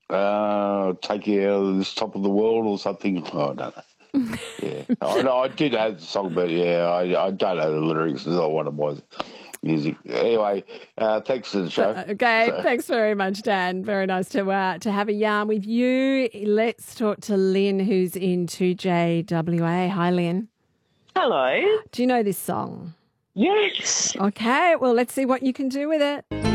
Take you out of this top of the world or something. Oh, I don't know. Yeah, I know I did have the song, but yeah, I don't know the lyrics. It's not one of my music. Anyway, thanks for the show. Okay, So, thanks very much, Dan. Very nice to have a yarn with you. Let's talk to Lynn, who's in 2JWA. Hi, Lynn. Hello. Do you know this song? Yes. Okay, well, let's see what you can do with it.